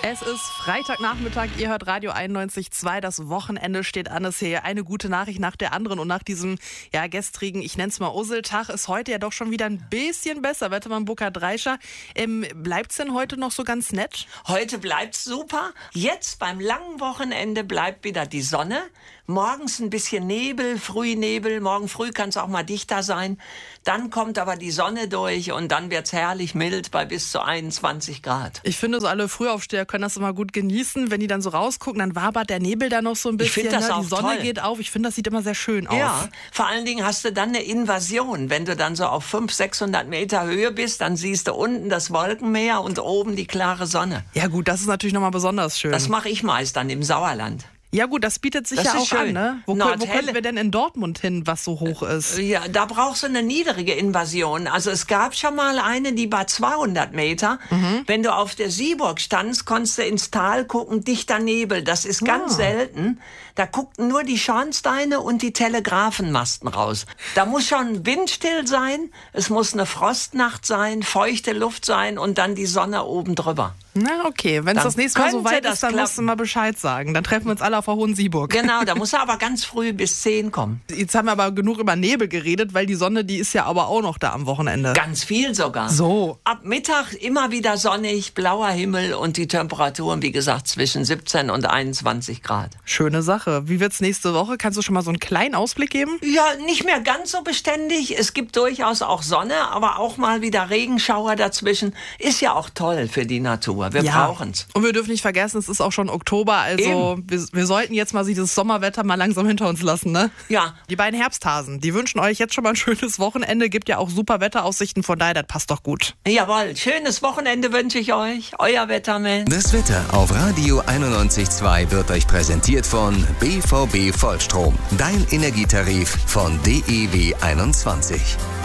Es ist Freitagnachmittag, ihr hört Radio 91.2, das Wochenende steht an. Es ist hier eine gute Nachricht nach der anderen und nach diesem gestrigen, ich nenne es mal Useltag, ist heute ja doch schon wieder ein bisschen besser. Wettermann Burkhard Reischer, bleibt's denn heute noch so ganz nett? Heute bleibt's super. Jetzt beim langen Wochenende bleibt wieder die Sonne. Morgens ein bisschen Nebel, Frühnebel, morgen früh kann es auch mal dichter sein. Dann kommt aber die Sonne durch und dann wird's herrlich mild bei bis zu 21 Grad. Ich finde, so alle Frühaufsteher können das immer gut genießen. Wenn die dann so rausgucken, dann wabert der Nebel da noch so ein bisschen. Ich finde das auch die Sonne toll. geht auf. Ich finde, das sieht immer sehr schön aus. Ja, vor allen Dingen hast du dann eine Invasion. Wenn du dann so auf 500-600 Meter Höhe bist, dann siehst du unten das Wolkenmeer und oben die klare Sonne. Ja gut, das ist natürlich nochmal besonders schön. Das mache ich meist dann im Sauerland. Ja gut, das bietet sich Das ja ist auch schön. an, ne? Wo könnten wir denn in Dortmund hin, was so hoch ist? Ja, da brauchst du eine niedrige Invasion. Also es gab schon mal eine, die war 200 Meter. Wenn du auf der Sieburg standst, konntest du ins Tal gucken, dichter Nebel. Das ist ganz selten. Da guckten nur die Schornsteine und die Telegrafenmasten raus. Da muss schon windstill sein, es muss eine Frostnacht sein, feuchte Luft sein und dann die Sonne oben drüber. Na okay, wenn es das nächste Mal so weit ist, dann musst du mal Bescheid sagen. Dann treffen wir uns alle auf der Hohen Sieburg. Genau, da muss er aber ganz früh bis 10 kommen. Jetzt haben wir aber genug über Nebel geredet, weil die Sonne, die ist ja aber auch noch da am Wochenende. Ganz viel sogar. So. Ab Mittag immer wieder sonnig, blauer Himmel und die Temperaturen, wie gesagt, zwischen 17 und 21 Grad. Schöne Sache. Wie wird's nächste Woche? Kannst du schon mal so einen kleinen Ausblick geben? Ja, nicht mehr ganz so beständig. Es gibt durchaus auch Sonne, aber auch mal wieder Regenschauer dazwischen. Ist ja auch toll für die Natur. Wir brauchen's. Und wir dürfen nicht vergessen, es ist auch schon Oktober, also wir sollten jetzt mal dieses Sommerwetter mal langsam hinter uns lassen, ne? Ja. Die beiden Herbsthasen, die wünschen euch jetzt schon mal ein schönes Wochenende. Gibt ja auch super Wetteraussichten, von daher, das passt doch gut. Jawohl, schönes Wochenende wünsche ich euch. Euer Wettermann. Das Wetter auf Radio 91.2 wird euch präsentiert von BVB Vollstrom. Dein Energietarif von DEW 21.